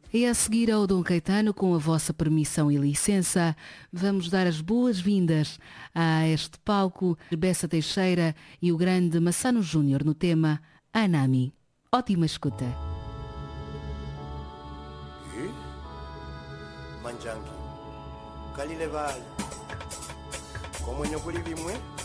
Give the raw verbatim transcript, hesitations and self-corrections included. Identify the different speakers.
Speaker 1: E a seguir ao Dom Caetano, com a vossa permissão e licença, vamos dar as boas-vindas a este palco Bessa Teixeira e o grande Massano Júnior no tema Anami. Ótima escuta.
Speaker 2: Manjangi, Kalilevale, como eu não pude vir muito.